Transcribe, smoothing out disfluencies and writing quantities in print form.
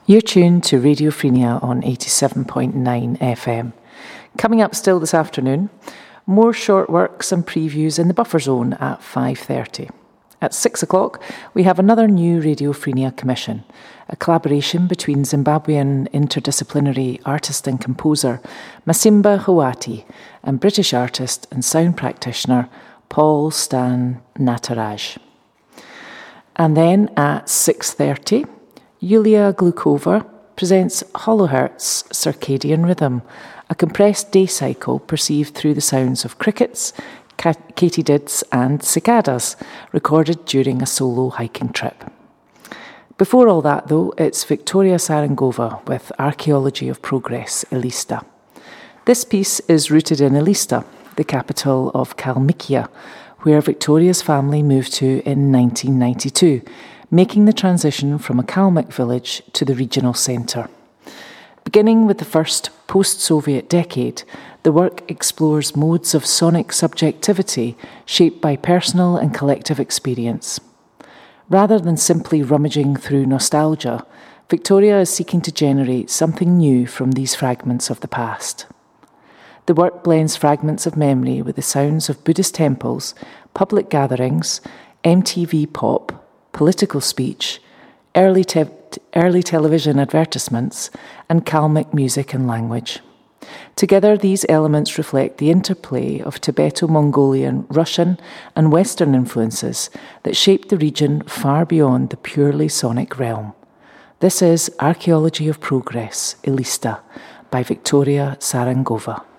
You're tuned to Radio Freenia on 87.9 FM. Coming up still this afternoon, more short works and previews in the buffer zone at 5:30. At 6 o'clock, we have another new Radio Freenia commission, a collaboration between Zimbabwean interdisciplinary artist and composer Masimba Hawati and British artist and sound practitioner Paul Stan Nataraj. And then at 6:30, Yulia Glukova presents Holohertz Circadian Rhythm, a compressed day cycle perceived through the sounds of crickets, katydids and cicadas, recorded during a solo hiking trip. Before all that, though, it's Victoria Sarangova with Archaeology of Progress, Elista. This piece is rooted in Elista, the capital of Kalmykia, where Victoria's family moved to in 1992, making the transition from a Kalmyk village to the regional centre. Beginning with the first post-Soviet decade, the work explores modes of sonic subjectivity shaped by personal and collective experience. Rather than simply rummaging through nostalgia, Victoria is seeking to generate something new from these fragments of the past. The work blends fragments of memory with the sounds of Buddhist temples, public gatherings, MTV pop, political speech, early television advertisements, and Kalmyk music and language. Together, these elements reflect the interplay of Tibeto-Mongolian, Russian, and Western influences that shaped the region far beyond the purely sonic realm. This is Archaeology of Progress, Elista, by Victoria Sarangova.